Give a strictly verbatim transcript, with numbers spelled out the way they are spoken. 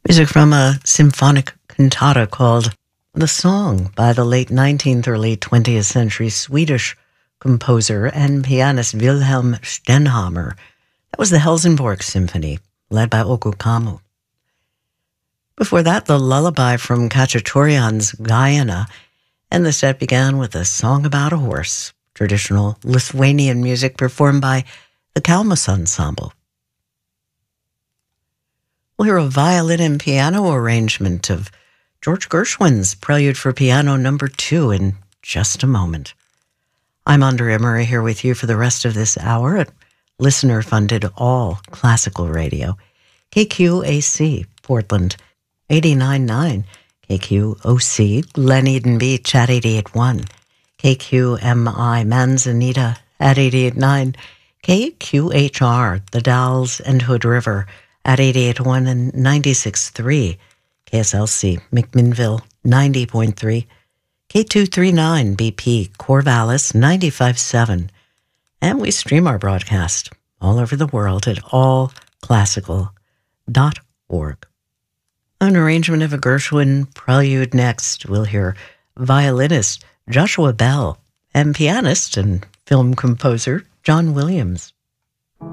Music from a symphonic cantata called The Song by the late nineteenth, early twentieth century Swedish composer and pianist Wilhelm Stenhammar. That was the Helsingborg Symphony, led by Åke Kammo. Before that, the lullaby from Khachaturian's Gayana, and the set began with a song about a horse, traditional Lithuanian music performed by the Kalmus Ensemble. We'll hear a violin and piano arrangement of George Gershwin's Prelude for Piano number two in just a moment. I'm Andrea Murray here with you for the rest of this hour at listener-funded all-classical radio, K Q A C, Portland, eighty-nine point nine, K Q O C, Glen Eden Beach at eighty-eight point one, K Q M I, Manzanita at eighty-eight point nine, K Q H R, The Dalles and Hood River at eighty-eight point one and ninety-six point three, K S L C, McMinnville, ninety point three, K two thirty-nine B P, Corvallis, ninety-five point seven, and we stream our broadcast all over the world at all classical dot org. An arrangement of a Gershwin prelude next. We'll hear violinist Joshua Bell and pianist and film composer John Williams.